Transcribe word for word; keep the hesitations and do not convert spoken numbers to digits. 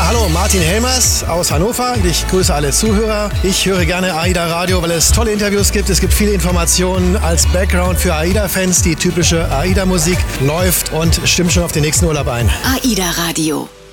Ja, hallo, Martin Helmers aus Hannover. Ich grüße alle Zuhörer. Ich höre gerne AIDA Radio, weil es tolle Interviews gibt. Es gibt viele Informationen als Background für AIDA-Fans. Die typische AIDA-Musik läuft und stimmt schon auf den nächsten Urlaub ein. AIDA Radio.